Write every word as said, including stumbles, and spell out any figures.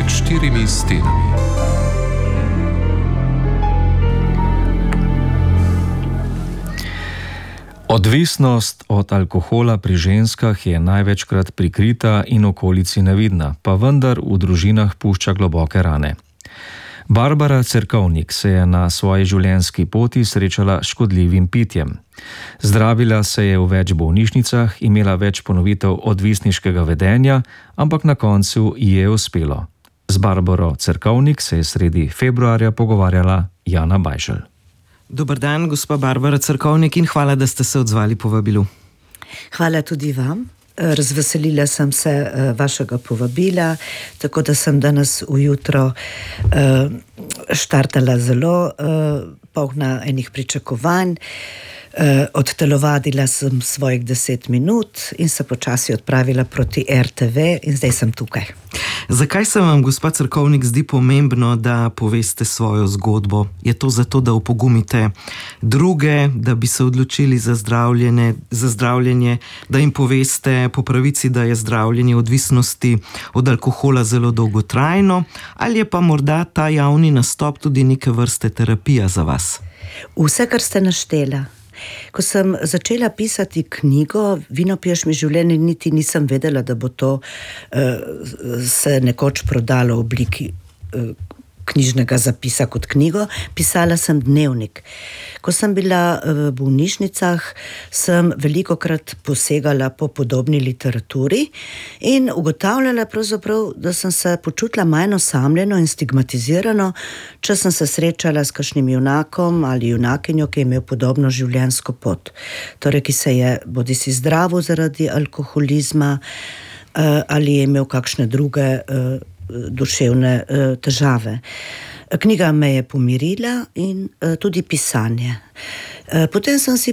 Med štirimi stenami. Odvisnost od alkohola pri ženskah je največkrat prikrita in okolici nevidna, pa vendar v družinah pušča globoke rane. Barbara Cerkovnik se je na svoji življenjski poti srečala s škodljivim pitjem. Zdravila se je v več bolnišnicah, imela več ponovitev odvisniškega vedenja, ampak na koncu ji je uspelo. Z Barbaro Cerkovnik se je sredi februarja pogovarjala Jana Bajšelj. Dober dan, gospa Barbara Cerkovnik, in hvala, da ste se odzvali povabilu. Hvala tudi vam. Razveselila sem se vašega povabila, tako da sem danes ujutro štartala zelo polna enih pričakovanj. Odtelovadila sem svojih deset minut in se počasi odpravila proti er te ve in zdaj sem tukaj. Zakaj se vam, gospa Cerkovnik, zdi pomembno, da poveste svojo zgodbo? Je to zato, da opogumite druge, da bi se odločili za zdravljenje, za zdravljenje, da jim poveste po pravici, da je zdravljenje odvisnosti od alkohola zelo dolgotrajno, ali je pa morda ta javni nastop tudi neke vrste terapija za vas? Vse, kar ste naštela. Ko sem začela pisati knjigo Vino piješ mi življenje, niti nisem vedela, da bo to uh, se nekoč prodalo v obliki uh, knjižnega zapisa kot knjigo. Pisala sem dnevnik. Ko sem bila v bolnišnicah, sem velikokrat posegala po podobni literaturi in ugotavljala pravzaprav, da sem se počutila manj osamljeno in stigmatizirano, če sem se srečala s kakšnim junakom ali junakinjo, ki je imel podobno življenjsko pot. Torej, ki se je bodisi zdravil zaradi alkoholizma ali je imel kakšne druge duševne težave. Knjiga me je pomirila in tudi pisanje. Potem sem si